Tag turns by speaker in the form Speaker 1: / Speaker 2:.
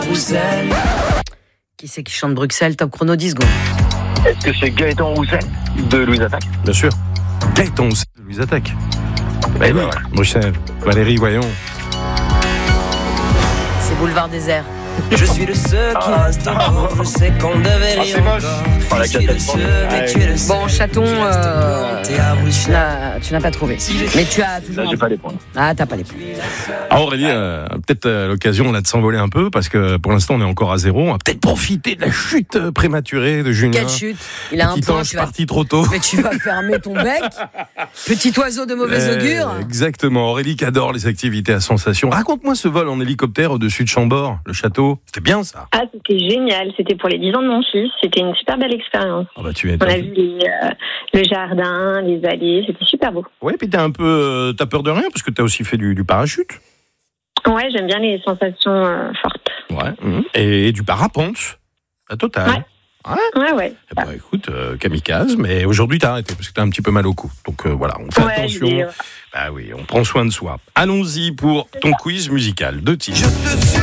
Speaker 1: Bruxelles.
Speaker 2: Qui c'est qui chante Bruxelles? Top chrono 10 secondes.
Speaker 3: Est-ce que c'est Gaëtan Roussel de Louise Attaque?
Speaker 4: Bien sûr. Gaëtan Roussel de Louise Attaque. Bah oui, Bruxelles. Valérie, voyons.
Speaker 2: C'est Boulevard Désert.
Speaker 1: Je suis le seul qui reste encore. Je sais qu'on devait rire encore.
Speaker 3: Oh, la
Speaker 1: Je suis le
Speaker 3: catastrophe.
Speaker 1: seul, mais tu es le seul.
Speaker 2: Bon, chaton,
Speaker 1: T'es à Bruxelles.
Speaker 2: tu n'as pas trouvé. Mais tu as
Speaker 3: Là,
Speaker 2: toujours.
Speaker 3: j'ai pas les points.
Speaker 2: Ah, t'as pas les points.
Speaker 4: Ah, Aurélie, peut-être l'occasion là de s'envoler un peu parce que pour l'instant on est encore à 0. On va peut-être profiter de la chute prématurée de Julien.
Speaker 2: Quelle chute. Il a un
Speaker 4: Petit
Speaker 2: point.
Speaker 4: ange parti trop tôt.
Speaker 2: Mais tu vas fermer ton bec. Petit oiseau de mauvais augure.
Speaker 4: Exactement. Aurélie qui adore les activités à sensation. Raconte-moi ce vol en hélicoptère au-dessus de Chambord, le château. C'était bien ça.
Speaker 5: Ah, c'était génial. C'était pour les 10 ans de mon fils. C'était une super belle expérience.
Speaker 4: Ah bah tu es.
Speaker 5: On a vu le jardin, les allées. C'était super beau.
Speaker 4: Ouais, puis t'as peur de rien parce que t'as aussi fait du parachute.
Speaker 5: Ouais, j'aime bien les sensations fortes.
Speaker 4: Ouais. Et du parapente. La totale.
Speaker 5: Ouais.
Speaker 4: Eh ben, écoute, kamikaze, mais aujourd'hui t'as arrêté parce que t'as un petit peu mal au cou. Donc voilà, on fait attention. Bah oui, on prend soin de soi. Allons-y pour ton quiz musical. 2 titres.